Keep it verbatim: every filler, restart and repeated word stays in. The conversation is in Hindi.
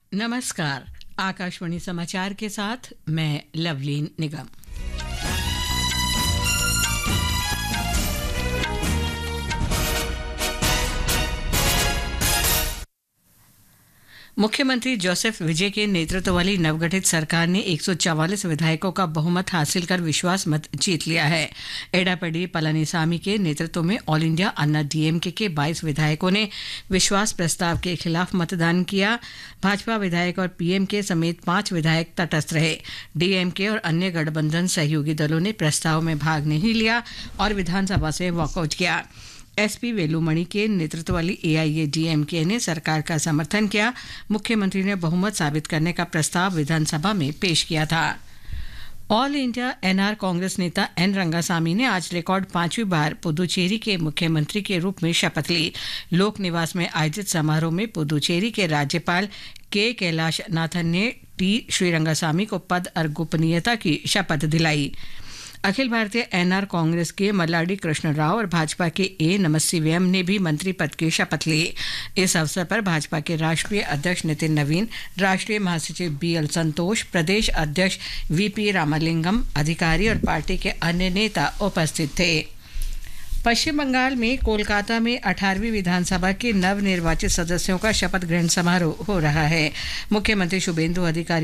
नमस्कार। आकाशवाणी समाचार के साथ मैं लवलीन निगम। मुख्यमंत्री जोसेफ विजय के नेतृत्व वाली नवगठित सरकार ने एक सौ चवालीस विधायकों का बहुमत हासिल कर विश्वास मत जीत लिया है। एडापडी पलानीसामी के नेतृत्व में ऑल इंडिया अन्ना डीएमके के बाईस विधायकों ने विश्वास प्रस्ताव के खिलाफ मतदान किया। भाजपा विधायक और पीएमके समेत पांच विधायक तटस्थ रहे। डीएमके और अन्य गठबंधन सहयोगी दलों ने प्रस्ताव में भाग नहीं लिया और विधानसभा से वॉकआउट किया। एसपी वेलुमणि के नेतृत्व वाली एआईएडीएमके ने सरकार का समर्थन किया। मुख्यमंत्री ने बहुमत साबित करने का प्रस्ताव विधानसभा में पेश किया था। ऑल इंडिया एनआर कांग्रेस नेता एन रंगासामी ने आज रिकॉर्ड पांचवी बार पुदुचेरी के मुख्यमंत्री के रूप में शपथ ली। लोक निवास में आयोजित समारोह में पुदुचेरी के राज्यपाल के कैलाश नाथन ने टी श्री रंगासामी को पद और गोपनीयता की शपथ दिलाई। अखिल भारतीय एनआर कांग्रेस के मल्लाडी कृष्ण राव और भाजपा के ए नमस्सीवयम ने भी मंत्री पद की शपथ ली। इस अवसर पर भाजपा के राष्ट्रीय अध्यक्ष नितिन नवीन, राष्ट्रीय महासचिव बीएल संतोष, प्रदेश अध्यक्ष वीपी रामलिंगम, अधिकारी और पार्टी के अन्य नेता उपस्थित थे। पश्चिम बंगाल में कोलकाता में अठारहवीं विधानसभा के नवनिर्वाचित सदस्यों का शपथ ग्रहण समारोह हो रहा है। मुख्यमंत्री शुभेंदु अधिकारी